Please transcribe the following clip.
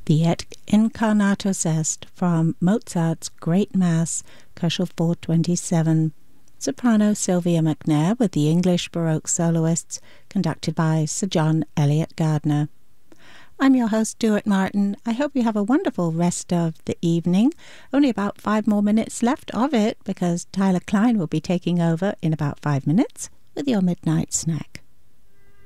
the Et Incarnatus Est from Mozart's Great Mass, Köchel 427. Soprano Sylvia McNair with the English Baroque soloists, conducted by Sir John Eliot Gardner. I'm your host, Stuart Martin. I hope you have a wonderful rest of the evening. Only about 5 more minutes left of it because Tyler Klein will be taking over in about 5 minutes with your midnight snack.